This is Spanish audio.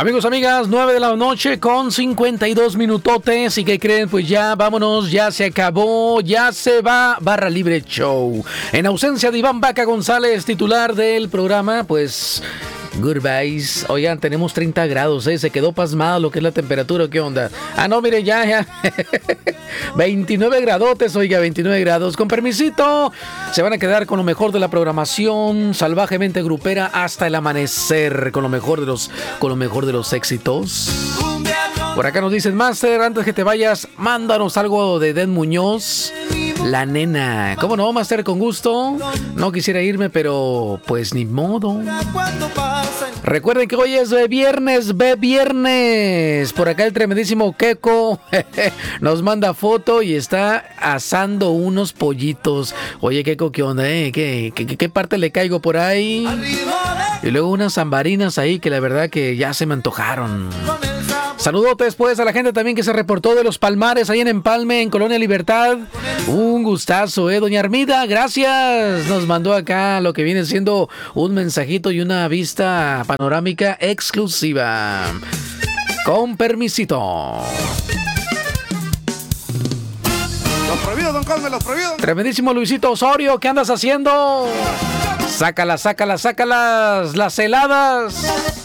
Amigos, amigas, 9 de la noche con 52 minutotes. ¿Y qué creen? Pues ya, vámonos, ya se acabó, ya se va Barra Libre Show. En ausencia de Iván Vaca González, titular del programa, pues... goodbyes. Oigan, tenemos 30 grados, se quedó pasmado lo que es la temperatura, ¿qué onda? Ah, no, mire, ya. 29 gradotes, oiga, 29 grados. Con permisito, se van a quedar con lo mejor de la programación salvajemente grupera hasta el amanecer, con lo mejor de los éxitos. Por acá nos dicen, Master, antes que te vayas, mándanos algo de Den Muñoz, La Nena. ¿Cómo no, Master? Con gusto. No quisiera irme, pero pues ni modo. Recuerden que hoy es viernes. Por acá el tremendísimo Keko nos manda foto y está asando unos pollitos. Oye, Keko, ¿qué onda? ¿Qué parte le caigo por ahí? Y luego unas zambarinas ahí que la verdad que ya se me antojaron. Saludotes pues a la gente también que se reportó de Los Palmares, ahí en Empalme, en Colonia Libertad. Un gustazo, doña Armida, gracias. Nos mandó acá lo que viene siendo un mensajito y una vista panorámica exclusiva. Con permisito. Los prohibidos, don Cosme, los prohibidos. Tremendísimo Luisito Osorio, ¿qué andas haciendo? Sácalas, las heladas.